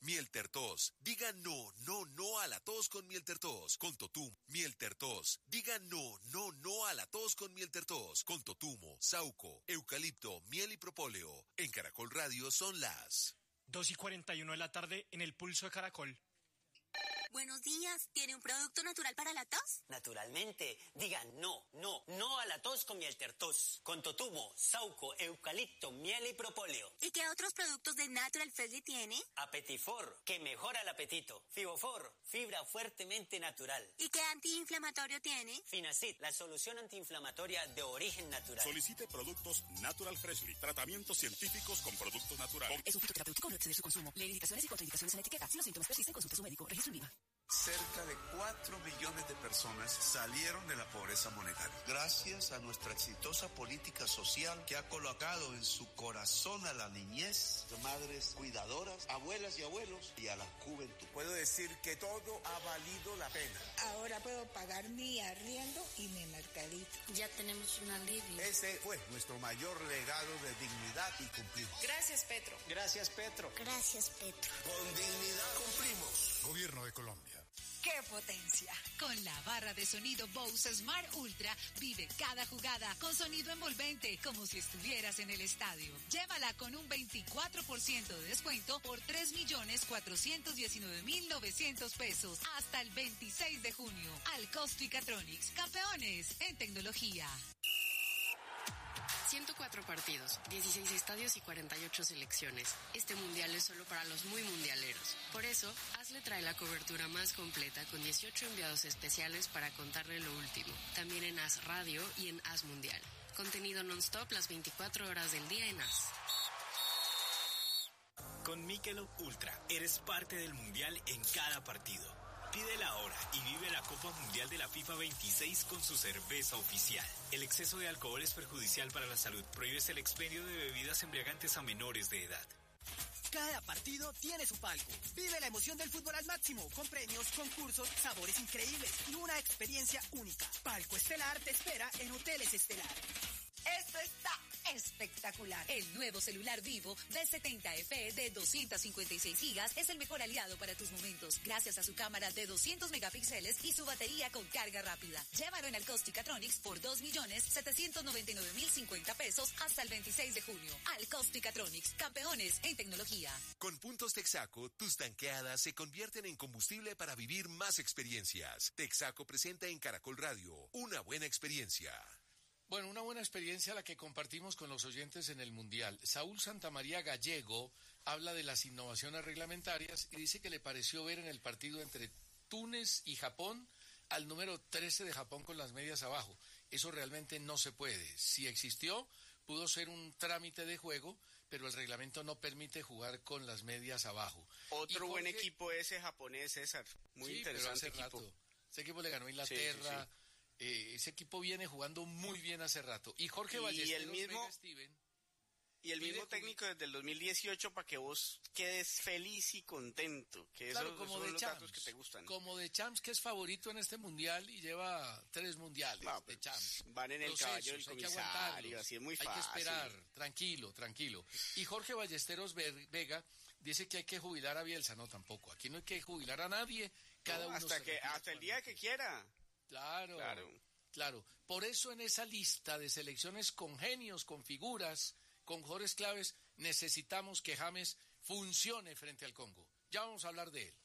Miel Tertos. Diga no, no, no a la tos con Miel Tertos. Con Totumo. Miel Tertos. Diga no, no, no a la tos con Miel Tertos. Con Totumo, Sauco, eucalipto, miel y propóleo. En Caracol Radio son las 2:41 de la tarde en el Pulso de Caracol. Buenos días, ¿tiene un producto natural para la tos? Naturalmente, digan no, no, no a la tos con Miel Tertos. Con Totumo, Sauco, eucalipto, miel y propóleo. ¿Y qué otros productos de Natural Freshly tiene? Apetifor, que mejora el apetito. Fibofor, fibra fuertemente natural. ¿Y qué antiinflamatorio tiene? Finacid, la solución antiinflamatoria de origen natural. Solicite productos Natural Freshly, tratamientos científicos con productos naturales. Es un fitoterapéutico, no exceder su consumo. Lee indicaciones y contraindicaciones en etiqueta. Si los síntomas persisten, consulte a su médico. Registro en IVA. Cerca de 4 millones de personas salieron de la pobreza monetaria. Gracias a nuestra exitosa política social que ha colocado en su corazón a la niñez, madres cuidadoras, abuelas y abuelos y a la juventud. Puedo decir que todo ha valido la pena. Ahora puedo pagar mi arriendo y mi mercadito. Ya tenemos un alivio. Ese fue nuestro mayor legado de dignidad y cumplimos. Gracias, Petro. Gracias, Petro. Gracias, Petro. Con dignidad cumplimos. Gobierno de Colombia. ¡Qué potencia! Con la barra de sonido Bose Smart Ultra, vive cada jugada con sonido envolvente, como si estuvieras en el estadio. Llévala con un 24% de descuento por 3.419.900 pesos hasta el 26 de junio. Al Costicatronics, campeones en tecnología. 104 partidos, 16 estadios y 48 selecciones. Este mundial es solo para los muy mundialeros. Por eso, Hazle trae la cobertura más completa con 18 enviados especiales para contarle lo último. También en Haz Radio y en Haz Mundial. Contenido non-stop las 24 horas del día en Haz. Con Michelob Ultra, eres parte del mundial en cada partido. Pídela ahora y vive la Copa Mundial de la FIFA 26 con su cerveza oficial. El exceso de alcohol es perjudicial para la salud. Prohíbes el expendio de bebidas embriagantes a menores de edad. Cada partido tiene su palco. Vive la emoción del fútbol al máximo, con premios, concursos, sabores increíbles y una experiencia única. Palco Estelar te espera en Hoteles Estelar. Esto está espectacular. El nuevo celular Vivo V70 FE de 256 gigas es el mejor aliado para tus momentos, gracias a su cámara de 200 megapíxeles y su batería con carga rápida. Llévalo en Alcosticatronics por 2.799.050 pesos hasta el 26 de junio. Alcosticatronics, campeones en tecnología. Con puntos Texaco, tus tanqueadas se convierten en combustible para vivir más experiencias. Texaco presenta en Caracol Radio una buena experiencia. Bueno, una buena experiencia la que compartimos con los oyentes en el Mundial. Saúl Santamaría Gallego habla de las innovaciones reglamentarias y dice que le pareció ver en el partido entre Túnez y Japón al número 13 de Japón con las medias abajo. Eso realmente no se puede. Si existió, pudo ser un trámite de juego, pero el reglamento no permite jugar con las medias abajo. Otro buen equipo ese japonés, César. Muy interesante pero hace equipo. Rato. Ese equipo le ganó a Inglaterra. Sí. Ese equipo viene jugando muy bien hace rato. Y Jorge Ballesteros Vega Steven. Y el mismo técnico desde el 2018 para que vos quedes feliz y contento. Que claro, esos como son de los Champs, datos que te gustan. Como de Champs, que es favorito en este mundial y lleva 3 mundiales de Champs. Van en el caballo del comisario, así es muy fácil. Hay que esperar, tranquilo. Y Jorge Ballesteros Vega dice que hay que jubilar a Bielsa. No, tampoco. Aquí no hay que jubilar a nadie. Cada uno hasta el día que quiera. Claro. Por eso en esa lista de selecciones con genios, con figuras, con jugadores claves, necesitamos que James funcione frente al Congo. Ya vamos a hablar de él.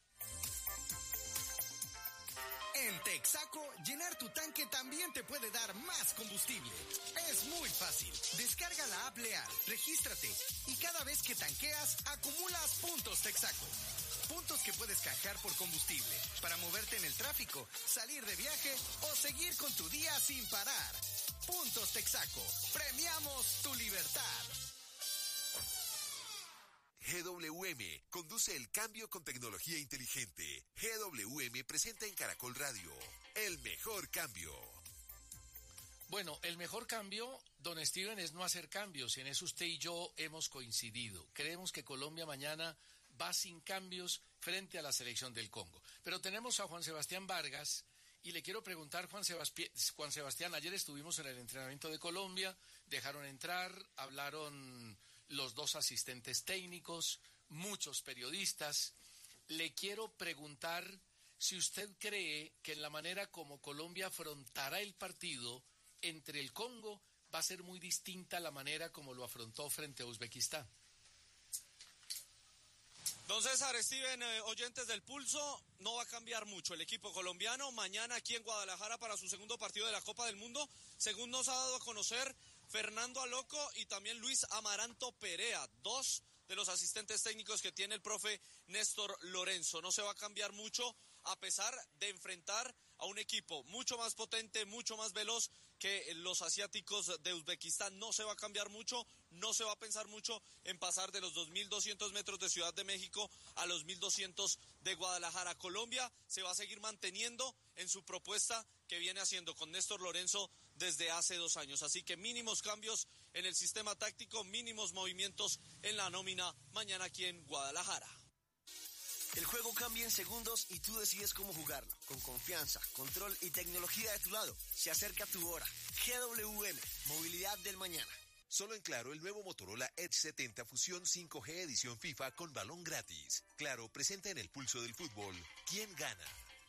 En Texaco, llenar tu tanque también te puede dar más combustible. Es muy fácil. Descarga la app Leal, regístrate y cada vez que tanqueas, acumulas puntos Texaco. Puntos que puedes canjear por combustible para moverte en el tráfico, salir de viaje o seguir con tu día sin parar. Puntos Texaco. Premiamos tu libertad. GWM conduce el cambio con tecnología inteligente. GWM presenta en Caracol Radio el mejor cambio. Bueno, el mejor cambio, don Steven, es no hacer cambios. Y en eso usted y yo hemos coincidido. Creemos que Colombia mañana va sin cambios frente a la selección del Congo. Pero tenemos a Juan Sebastián Vargas y le quiero preguntar, Juan Sebastián, ayer estuvimos en el entrenamiento de Colombia, dejaron entrar, hablaron los 2 asistentes técnicos, muchos periodistas. Le quiero preguntar si usted cree que en la manera como Colombia afrontará el partido entre el Congo va a ser muy distinta a la manera como lo afrontó frente a Uzbekistán. Don César, Steven, oyentes del Pulso, no va a cambiar mucho el equipo colombiano mañana aquí en Guadalajara para su segundo partido de la Copa del Mundo, según nos ha dado a conocer Fernando Aloco y también Luis Amaranto Perea, 2 de los asistentes técnicos que tiene el profe Néstor Lorenzo. No se va a cambiar mucho a pesar de enfrentar a un equipo mucho más potente, mucho más veloz que los asiáticos de Uzbekistán. No se va a cambiar mucho, no se va a pensar mucho en pasar de los 2.200 metros de Ciudad de México a los 1.200 de Guadalajara. Colombia se va a seguir manteniendo en su propuesta que viene haciendo con Néstor Lorenzo desde hace 2 años. Así que mínimos cambios en el sistema táctico, mínimos movimientos en la nómina mañana aquí en Guadalajara. El juego cambia en segundos y tú decides cómo jugarlo. Con confianza, control y tecnología de tu lado. Se acerca tu hora. GWM, movilidad del mañana. Solo en Claro, el nuevo Motorola Edge 70 Fusión 5G edición FIFA con balón gratis. Claro, presenta en el Pulso del Fútbol. ¿Quién gana?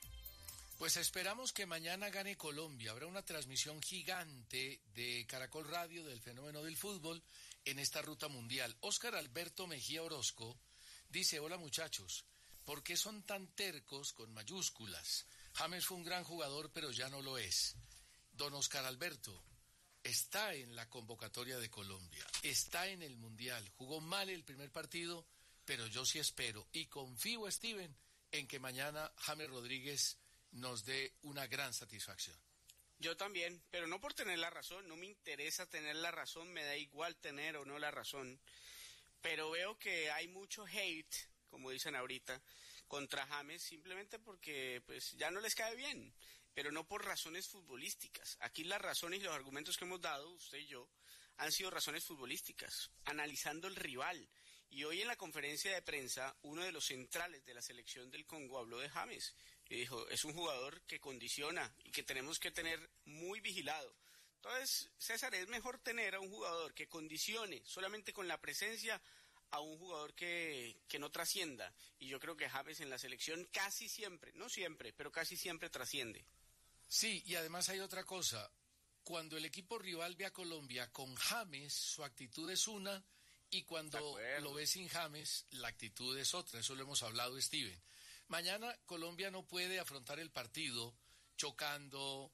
Pues esperamos que mañana gane Colombia. Habrá una transmisión gigante de Caracol Radio del fenómeno del fútbol en esta ruta mundial. Óscar Alberto Mejía Orozco dice: hola muchachos, ¿por qué son tan tercos con mayúsculas? James fue un gran jugador, pero ya no lo es. Don Óscar Alberto está en la convocatoria de Colombia, está en el Mundial, jugó mal el primer partido, pero yo sí espero y confío, Steven, en que mañana James Rodríguez nos dé una gran satisfacción. Yo también, pero no por tener la razón, no me interesa tener la razón, me da igual tener o no la razón, pero veo que hay mucho hate, como dicen ahorita, contra James simplemente porque pues ya no les cae bien, pero no por razones futbolísticas. Aquí las razones y los argumentos que hemos dado, usted y yo, han sido razones futbolísticas, analizando el rival. Y hoy en la conferencia de prensa, uno de los centrales de la selección del Congo habló de James y dijo, es un jugador que condiciona y que tenemos que tener muy vigilado. Entonces, César, es mejor tener a un jugador que condicione solamente con la presencia a un jugador que no trascienda. Y yo creo que James en la selección casi siempre, no siempre, pero casi siempre trasciende. Sí, y además hay otra cosa. Cuando el equipo rival ve a Colombia con James, su actitud es una, y cuando lo ve sin James, la actitud es otra. Eso lo hemos hablado, Steven. Mañana Colombia no puede afrontar el partido chocando,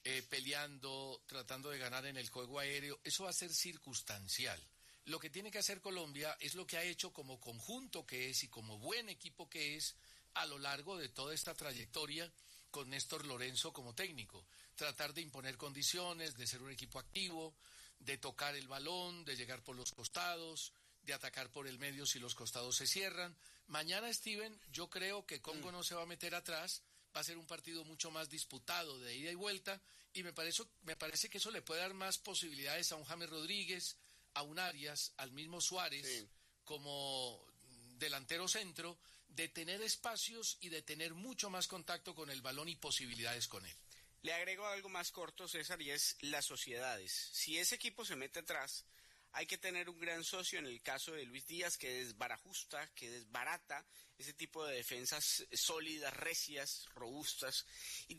peleando, tratando de ganar en el juego aéreo. Eso va a ser circunstancial. Lo que tiene que hacer Colombia es lo que ha hecho como conjunto que es y como buen equipo que es a lo largo de toda esta trayectoria con Néstor Lorenzo como técnico. Tratar de imponer condiciones, de ser un equipo activo, de tocar el balón, de llegar por los costados, de atacar por el medio si los costados se cierran. Mañana, Steven, yo creo que Congo no se va a meter atrás, va a ser un partido mucho más disputado de ida y vuelta, y me parece que eso le puede dar más posibilidades a un James Rodríguez, a un Arias, al mismo Suárez, sí, como delantero centro, de tener espacios y de tener mucho más contacto con el balón y posibilidades con él. Le agrego algo más corto, César, y es las sociedades. Si ese equipo se mete atrás, hay que tener un gran socio en el caso de Luis Díaz que desbarajusta, que desbarata ese tipo de defensas sólidas, recias, robustas. Y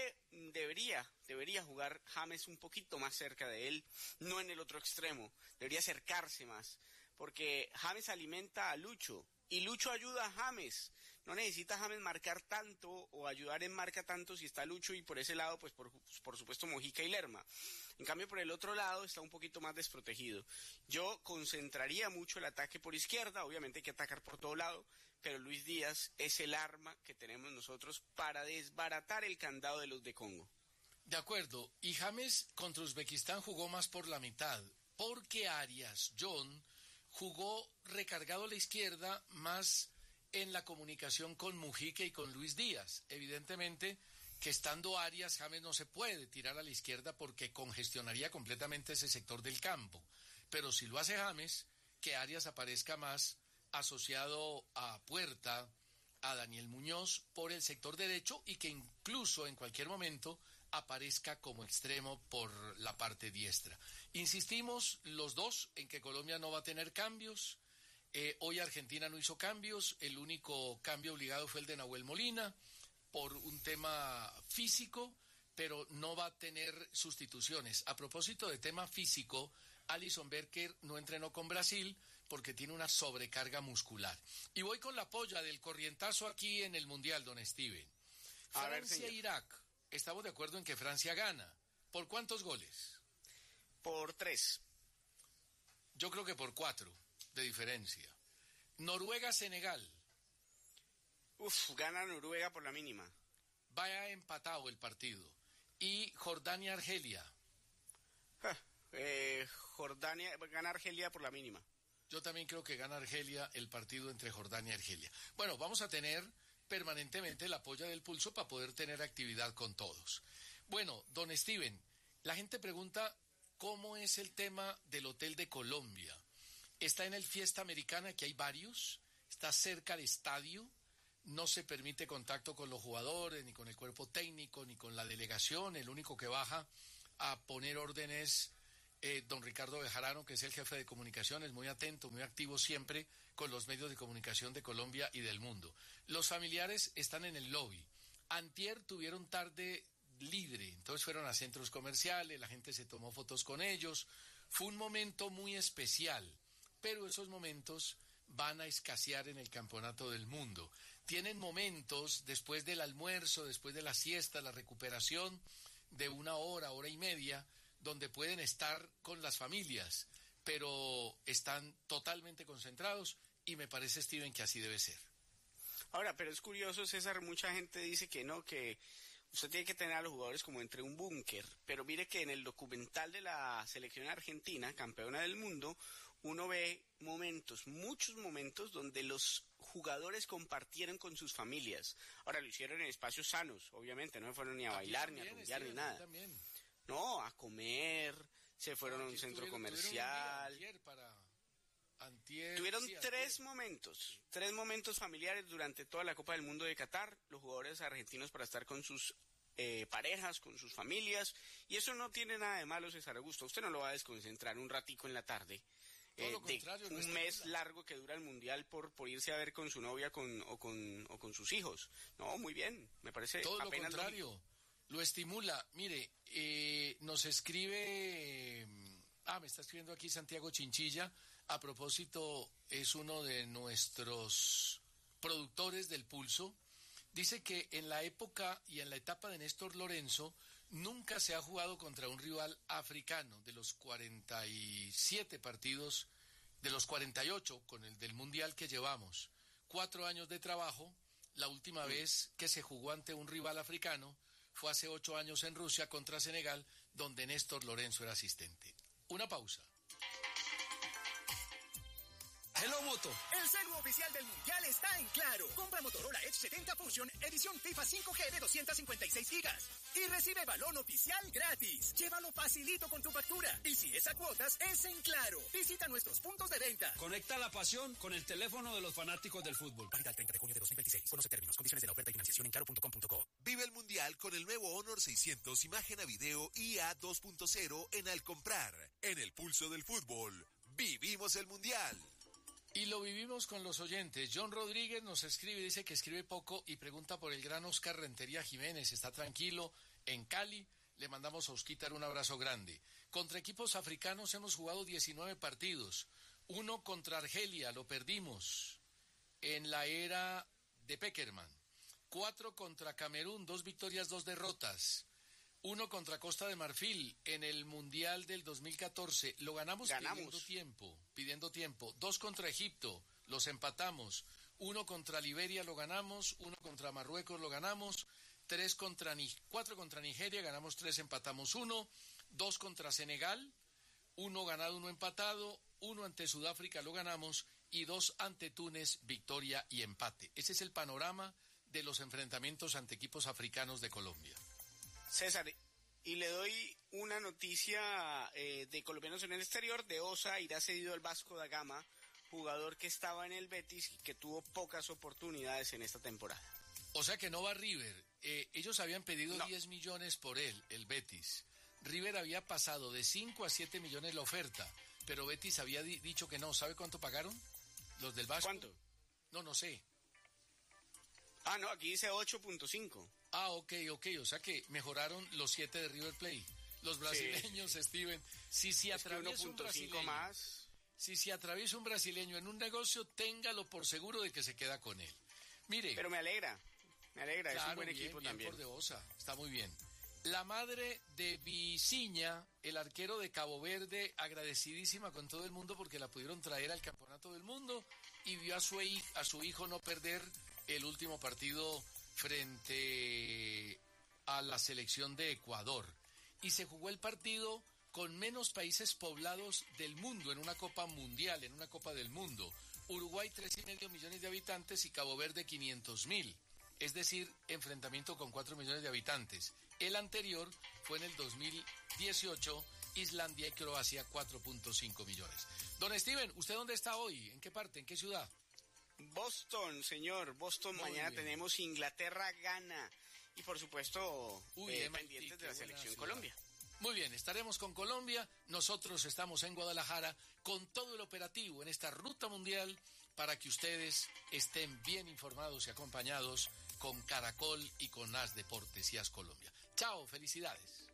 debería jugar James un poquito más cerca de él, no en el otro extremo. Debería acercarse más, porque James alimenta a Lucho y Lucho ayuda a James. No necesita James marcar tanto o ayudar en marca tanto si está Lucho, y por ese lado, pues por supuesto Mojica y Lerma. En cambio, por el otro lado está un poquito más desprotegido. Yo concentraría mucho el ataque por izquierda, obviamente hay que atacar por todo lado, pero Luis Díaz es el arma que tenemos nosotros para desbaratar el candado de los de Congo. De acuerdo, y James contra Uzbekistán jugó más por la mitad, porque Arias, John, jugó recargado a la izquierda más en la comunicación con Mujica y con Luis Díaz. Evidentemente que estando Arias, James no se puede tirar a la izquierda porque congestionaría completamente ese sector del campo. Pero si lo hace James, que Arias aparezca más asociado a Puerta, a Daniel Muñoz por el sector derecho, y que incluso en cualquier momento aparezca como extremo por la parte diestra. Insistimos los dos en que Colombia no va a tener cambios. Hoy Argentina no hizo cambios, el único cambio obligado fue el de Nahuel Molina por un tema físico, pero no va a tener sustituciones. A propósito de tema físico, Alison Becker no entrenó con Brasil porque tiene una sobrecarga muscular. Y voy con la polla del corrientazo aquí en el Mundial, don Steven. Francia-Irak, estamos de acuerdo en que Francia gana. ¿Por cuántos goles? Por 3. Yo creo que por 4 de diferencia. Noruega-Senegal. Gana Noruega por la mínima. Vaya empatado el partido. Y Jordania-Argelia. Jordania, gana Argelia por la mínima. Yo también creo que gana Argelia el partido entre Jordania y Argelia. Bueno, vamos a tener permanentemente la polla del pulso para poder tener actividad con todos. Bueno, don Steven, la gente pregunta cómo es el tema del Hotel de Colombia. Está en el Fiesta Americana, que hay varios, está cerca al estadio, no se permite contacto con los jugadores, ni con el cuerpo técnico, ni con la delegación. El único que baja a poner órdenes don Ricardo Bejarano, que es el jefe de comunicaciones, muy atento, muy activo siempre con los medios de comunicación de Colombia y del mundo. Los familiares están en el lobby. Antier tuvieron tarde libre, entonces fueron a centros comerciales, la gente se tomó fotos con ellos. Fue un momento muy especial, pero esos momentos van a escasear en el Campeonato del Mundo. Tienen momentos después del almuerzo, después de la siesta, la recuperación de 1 hora, hora y media, donde pueden estar con las familias, pero están totalmente concentrados y me parece, Steven, que así debe ser. Ahora, pero es curioso, César, mucha gente dice que no, que usted tiene que tener a los jugadores como entre un búnker, pero mire que en el documental de la selección argentina, campeona del mundo, uno ve momentos, muchos momentos donde los jugadores compartieron con sus familias. Ahora, lo hicieron en espacios sanos, obviamente, no fueron ni a bailar, ni a rumbear, ni nada. No, a comer, se fueron a un centro comercial. Tuvieron 3 momentos familiares durante toda la Copa del Mundo de Qatar, los jugadores argentinos para estar con sus parejas, con sus familias, y eso no tiene nada de malo, César Augusto. Usted no lo va a desconcentrar un ratico en la tarde. De un mes largo que dura el Mundial por irse a ver con su novia o con sus hijos. No, muy bien, me parece todo lo apenas contrario. Lógico. Lo estimula. Mire, nos escribe, me está escribiendo aquí Santiago Chinchilla, a propósito, es uno de nuestros productores del Pulso. Dice que en la época y en la etapa de Néstor Lorenzo nunca se ha jugado contra un rival africano. De los 47 partidos, de los 48 con el del Mundial que llevamos, 4 años de trabajo, la última vez que se jugó ante un rival africano fue hace 8 años en Rusia contra Senegal, donde Néstor Lorenzo era asistente. Una pausa. Hello Moto, el celu oficial del Mundial está en Claro. Compra Motorola Edge 70 Fusion, edición FIFA 5G de 256 GB y recibe balón oficial gratis. Llévalo facilito con tu factura. Y si es a cuotas, es en Claro. Visita nuestros puntos de venta. Conecta la pasión con el teléfono de los fanáticos del fútbol. Válida el 30 de junio de 2026. Conoce términos, condiciones de la oferta y financiación en claro.com.co. Vive el Mundial con el nuevo Honor 600 imagen a video IA 2.0 en Al Comprar. En el pulso del fútbol, vivimos el Mundial. Y lo vivimos con los oyentes. John Rodríguez nos escribe, dice que escribe poco y pregunta por el gran Oscar Rentería Jiménez. Está tranquilo en Cali. Le mandamos a Osquitar un abrazo grande. Contra equipos africanos hemos jugado 19 partidos. 1 contra Argelia, lo perdimos en la era de Peckerman. 4 contra Camerún, 2 victorias, 2 derrotas. 1 contra Costa de Marfil en el Mundial del 2014. Lo ganamos. Pidiendo tiempo. 2 contra Egipto, los empatamos. 1 contra Liberia, lo ganamos. 1 contra Marruecos, lo ganamos. 4 contra Nigeria, ganamos 3, empatamos 1. 2 contra Senegal, 1 ganado, 1 empatado. 1 ante Sudáfrica, lo ganamos. Y 2 ante Túnez, victoria y empate. Ese es el panorama de los enfrentamientos ante equipos africanos de Colombia. César, y le doy una noticia de colombianos en el exterior. De Osa irá cedido al Vasco da Gama, jugador que estaba en el Betis y que tuvo pocas oportunidades en esta temporada. O sea que no va River. Ellos habían pedido 10 millones por él, el Betis. River había pasado de 5 a 7 millones la oferta, pero Betis había dicho que no. ¿Sabe cuánto pagaron los del Vasco? ¿Cuánto? No sé. Ah, no, aquí dice 8.5. Ah, ok, o sea que mejoraron los 7 de River Plate. Los brasileños, sí. Steven, si se atraviesa un brasileño más, si se atraviesa un brasileño en un negocio, téngalo por seguro de que se queda con él. Mire. Pero me alegra, claro, es un buen equipo bien también. Por de Osa, está muy bien. La madre de Viciña, el arquero de Cabo Verde, agradecidísima con todo el mundo porque la pudieron traer al Campeonato del Mundo y vio a su hijo no perder el último partido frente a la selección de Ecuador. Y se jugó el partido con menos países poblados del mundo en una Copa Mundial, en una Copa del Mundo. Uruguay 3,5 millones de habitantes y Cabo Verde 500.000. Es decir, enfrentamiento con 4 millones de habitantes. El anterior fue en el 2018, Islandia y Croacia 4.5 millones. Don Steven, ¿usted dónde está hoy? ¿En qué parte? ¿En qué ciudad? Boston, señor. Boston, mañana tenemos Inglaterra-Ghana. Y por supuesto, pendientes de la selección Colombia. Muy bien, estaremos con Colombia. Nosotros estamos en Guadalajara con todo el operativo en esta ruta mundial para que ustedes estén bien informados y acompañados con Caracol y con AS Deportes y AS Colombia. Chao, felicidades.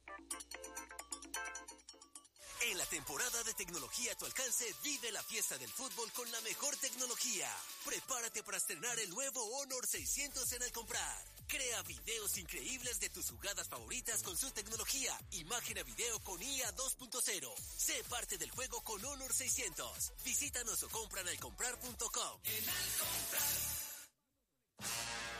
En la temporada de tecnología a tu alcance, vive la fiesta del fútbol con la mejor tecnología. Prepárate para estrenar el nuevo Honor 600 en Al Comprar. Crea videos increíbles de tus jugadas favoritas con su tecnología. Imagen a video con IA 2.0. Sé parte del juego con Honor 600. Visítanos o compra en alcomprar.com. En Al Comprar.